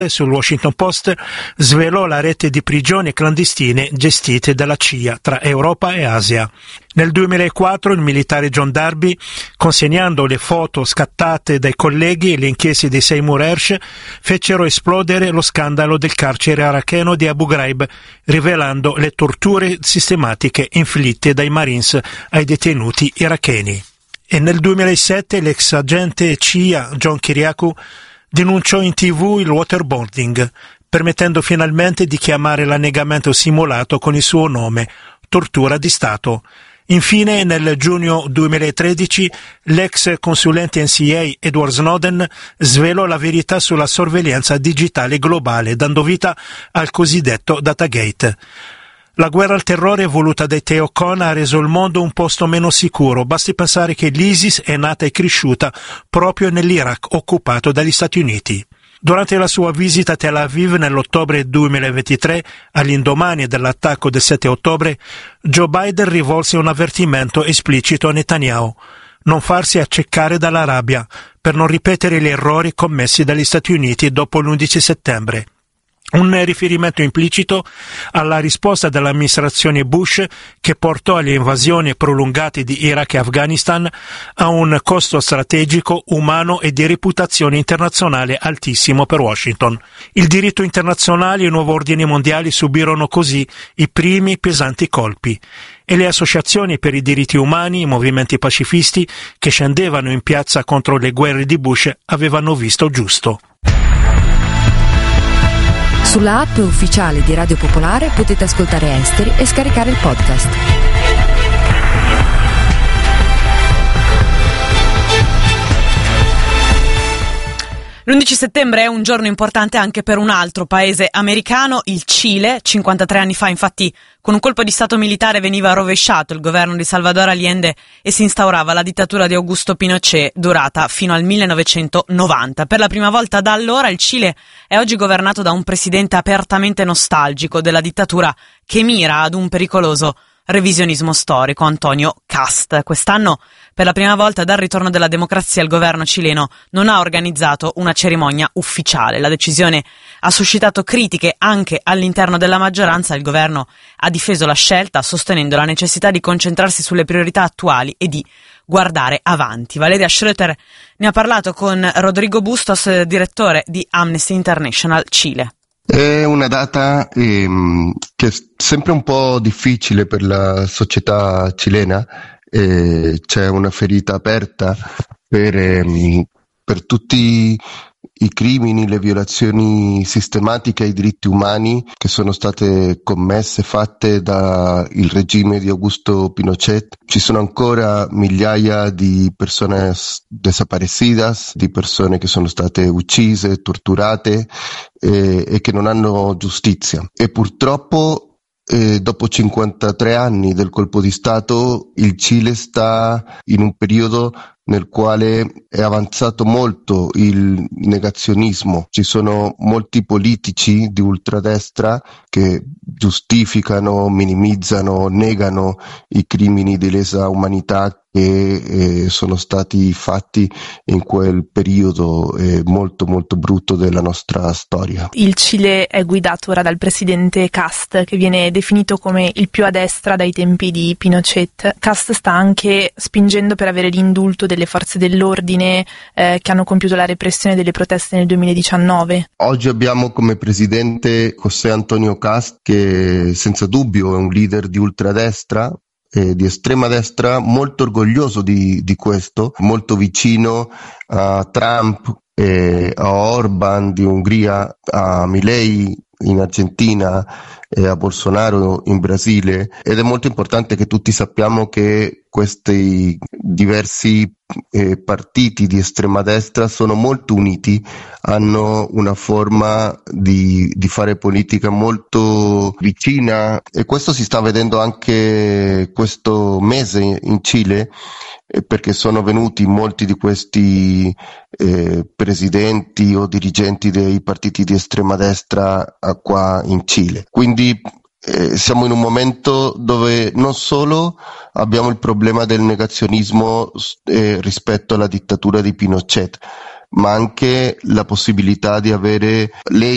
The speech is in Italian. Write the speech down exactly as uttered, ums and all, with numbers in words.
sul Washington Post svelò la rete di prigioni clandestine gestite dalla C I A tra Europa e Asia. Nel duemilaquattro il militare John Darby, consegnando le foto scattate dai colleghi e le inchieste di Seymour Hersh, fecero esplodere lo scandalo del carcere iracheno di Abu Ghraib, rivelando le torture sistematiche inflitte dai Marines ai detenuti iracheni. E nel duemilasette l'ex agente C I A John Kiriakou denunciò in tivù il waterboarding, permettendo finalmente di chiamare l'annegamento simulato con il suo nome, tortura di Stato. Infine, nel giugno duemilatredici, l'ex consulente N C A Edward Snowden svelò la verità sulla sorveglianza digitale globale, dando vita al cosiddetto Datagate. La guerra al terrore voluta dai teocon ha reso il mondo un posto meno sicuro. Basti pensare che l'ISIS è nata e cresciuta proprio nell'Iraq occupato dagli Stati Uniti. Durante la sua visita a Tel Aviv nell'ottobre duemilaventitré, all'indomani dell'attacco del sette ottobre, Joe Biden rivolse un avvertimento esplicito a Netanyahu: non farsi accecare dalla rabbia, per non ripetere gli errori commessi dagli Stati Uniti dopo l'undici settembre. Un riferimento implicito alla risposta dell'amministrazione Bush, che portò alle invasioni prolungate di Iraq e Afghanistan a un costo strategico, umano e di reputazione internazionale altissimo per Washington. Il diritto internazionale e il nuovo ordine mondiale subirono così i primi pesanti colpi, e le associazioni per i diritti umani, i movimenti pacifisti che scendevano in piazza contro le guerre di Bush avevano visto giusto. Sulla app ufficiale di Radio Popolare potete ascoltare Esteri e scaricare il podcast. L'undici settembre è un giorno importante anche per un altro paese americano, il Cile. cinquantatré anni fa, infatti, con un colpo di stato militare veniva rovesciato il governo di Salvador Allende e si instaurava la dittatura di Augusto Pinochet, durata fino al millenovecentonovanta. Per la prima volta da allora il Cile è oggi governato da un presidente apertamente nostalgico della dittatura, che mira ad un pericoloso revisionismo storico, Antonio Kast. Quest'anno, per la prima volta dal ritorno della democrazia, il governo cileno non ha organizzato una cerimonia ufficiale. La decisione ha suscitato critiche anche all'interno della maggioranza. Il governo ha difeso la scelta, sostenendo la necessità di concentrarsi sulle priorità attuali e di guardare avanti. Valeria Schröter ne ha parlato con Rodrigo Bustos, direttore di Amnesty International Cile. È una data ehm, che è sempre un po' difficile per la società cilena, eh, c'è una ferita aperta per, ehm, per tutti i crimini, le violazioni sistematiche ai diritti umani che sono state commesse, fatte dal regime di Augusto Pinochet. Ci sono ancora migliaia di persone desaparecidas, di persone che sono state uccise, torturate e, e che non hanno giustizia. E purtroppo eh, dopo cinquantatré anni del colpo di Stato il Cile sta in un periodo nel quale è avanzato molto il negazionismo. Ci sono molti politici di ultradestra che giustificano, minimizzano, negano i crimini di lesa umanità che eh, sono stati fatti in quel periodo eh, molto molto brutto della nostra storia. Il Cile è guidato ora dal presidente Kast, che viene definito come il più a destra dai tempi di Pinochet. Kast sta anche spingendo per avere l'indulto delle forze dell'ordine eh, che hanno compiuto la repressione delle proteste nel duemiladiciannove. Oggi abbiamo come presidente José Antonio Kast, che senza dubbio è un leader di ultradestra, Eh, di estrema destra, molto orgoglioso di, di questo, molto vicino a Trump, eh, a Orban di Ungheria, a Milei in Argentina e a Bolsonaro in Brasile, ed è molto importante che tutti sappiamo che questi diversi eh, partiti di estrema destra sono molto uniti, hanno una forma di, di fare politica molto vicina, e questo si sta vedendo anche questo mese in Cile, eh, perché sono venuti molti di questi eh, presidenti o dirigenti dei partiti di estrema destra a, qua in Cile. Quindi Eh, siamo in un momento dove non solo abbiamo il problema del negazionismo eh, rispetto alla dittatura di Pinochet, ma anche la possibilità di avere leggi